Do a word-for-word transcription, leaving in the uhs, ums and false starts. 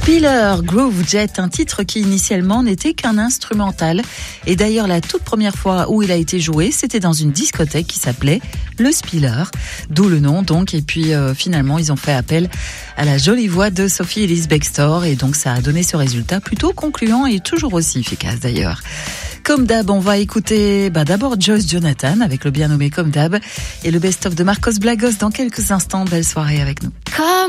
Spiller Groove Jet, un titre qui initialement n'était qu'un instrumental. Et d'ailleurs, la toute première fois où il a été joué, c'était dans une discothèque qui s'appelait le Spiller, d'où le nom donc. Et puis euh, finalement, ils ont fait appel à la jolie voix de Sophie Ellis Bextor et donc ça a donné ce résultat plutôt concluant et toujours aussi efficace d'ailleurs. Comme d'hab, on va écouter bah, d'abord Joyce Jonathan avec le bien nommé Comme d'hab et le best-of de Marcos Blagos dans quelques instants. Belle soirée avec nous. Comme